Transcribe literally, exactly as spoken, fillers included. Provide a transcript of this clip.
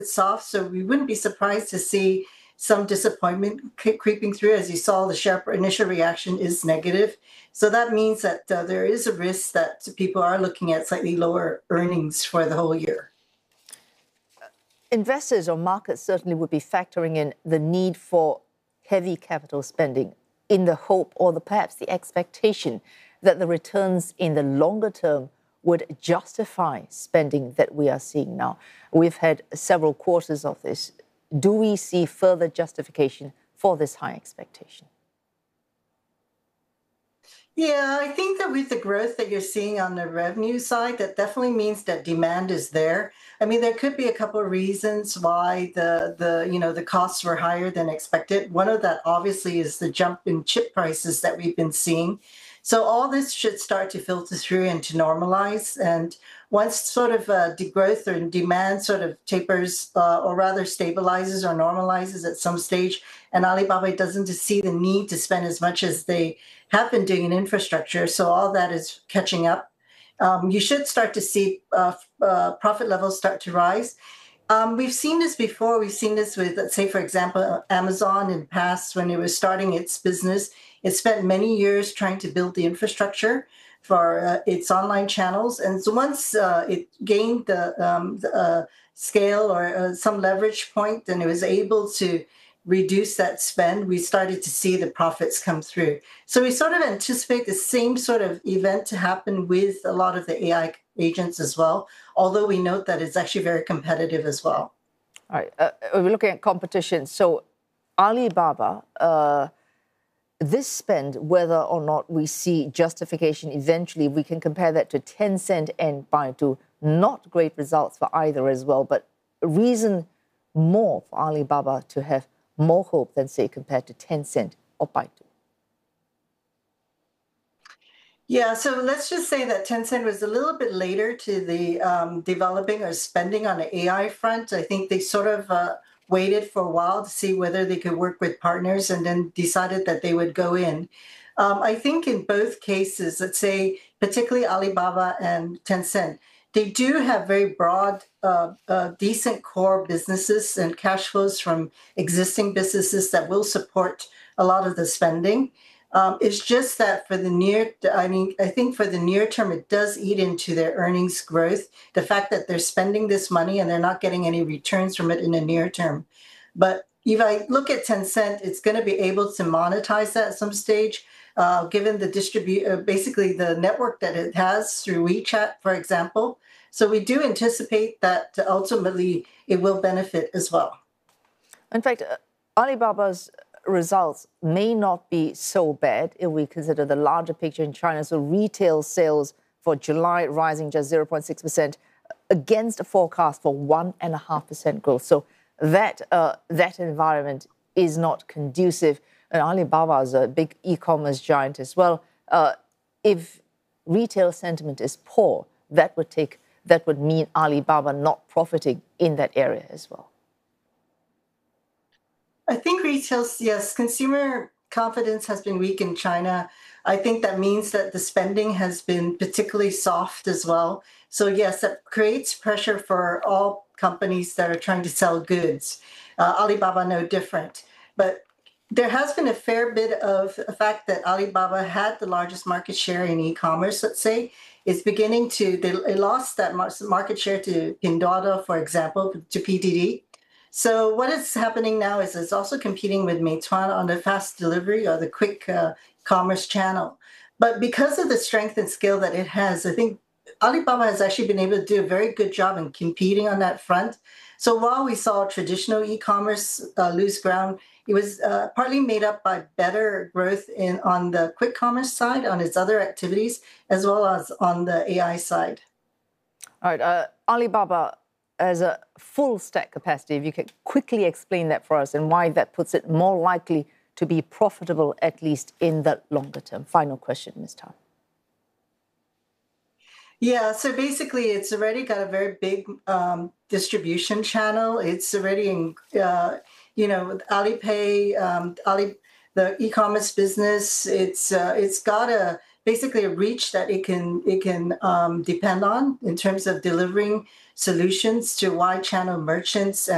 soft, so we wouldn't be surprised to see some disappointment creeping through. As you saw, the share initial reaction is negative. So that means that uh, there is a risk that people are looking at slightly lower earnings for the whole year. Investors or markets certainly would be factoring in the need for heavy capital spending in the hope or the perhaps the expectation that the returns in the longer term would justify spending that we are seeing now. We've had several quarters of this. Do we see further justification for this high expectation? Yeah, I think that with the growth that you're seeing on the revenue side, that definitely means that demand is there. I mean, there could be a couple of reasons why the the you know the costs were higher than expected. One of that obviously is the jump in chip prices that we've been seeing. So all this should start to filter through and to normalize. And once sort of uh, degrowth or demand sort of tapers, uh, or rather stabilizes or normalizes at some stage, and Alibaba doesn't see the need to spend as much as they have been doing in infrastructure, so all that is catching up, um, you should start to see uh, uh, profit levels start to rise. Um, we've seen this before. We've seen this with, let's say, for example, Amazon in the past when it was starting its business. It spent many years trying to build the infrastructure for uh, its online channels. And so once uh, it gained the, um, the uh, scale or uh, some leverage point, and it was able to reduce that spend, we started to see the profits come through. So we sort of anticipate the same sort of event to happen with a lot of the A I agents as well, although we note that it's actually very competitive as well. All right, uh, we're looking at competition. So Alibaba, uh, this spend, whether or not we see justification eventually, we can compare that to Tencent and Baidu. Not great results for either as well, but reason more for Alibaba to have more hope than, say, compared to Tencent or Baidu? Yeah, so let's just say that Tencent was a little bit later to the um, developing or spending on the A I front. I think they sort of uh, waited for a while to see whether they could work with partners and then decided that they would go in. Um, I think in both cases, let's say particularly Alibaba and Tencent, they do have very broad, uh, uh, decent core businesses and cash flows from existing businesses that will support a lot of the spending. Um, it's just that for the near, I mean, I think for the near term, it does eat into their earnings growth. The fact that they're spending this money and they're not getting any returns from it in the near term. But if I look at Tencent, it's going to be able to monetize that at some stage. Uh, given the distribute, uh, basically the network that it has through WeChat, for example. So we do anticipate that ultimately it will benefit as well. In fact, uh, Alibaba's results may not be so bad if we consider the larger picture in China. So retail sales for July rising just zero point six percent against a forecast for one point five percent growth. So that, uh, that environment is not conducive. And Alibaba is a big e-commerce giant as well. Uh, if retail sentiment is poor, that would take that would mean Alibaba not profiting in that area as well. I think retail, yes, consumer confidence has been weak in China. I think that means that the spending has been particularly soft as well. So yes, that creates pressure for all companies that are trying to sell goods. Uh, Alibaba no different. But there has been a fair bit of the fact that Alibaba had the largest market share in e-commerce, let's say. It's beginning to, they, they lost that market share to Pinduoduo, for example, to P D D. So what is happening now is it's also competing with Meituan on the fast delivery or the quick uh, commerce channel. But because of the strength and scale that it has, I think Alibaba has actually been able to do a very good job in competing on that front. So while we saw traditional e-commerce uh, lose ground, it was uh, partly made up by better growth in on the quick commerce side, on its other activities, as well as on the A I side. All right, uh, Alibaba as a full stack capacity, if you could quickly explain that for us and why that puts it more likely to be profitable, at least in the longer term. Final question, Miz Tan. Yeah, so basically it's already got a very big um, distribution channel. It's already in, uh, you know, Alipay, um, Ali, the e-commerce business. It's uh, it's got a basically a reach that it can it can um, depend on in terms of delivering solutions to wide channel merchants.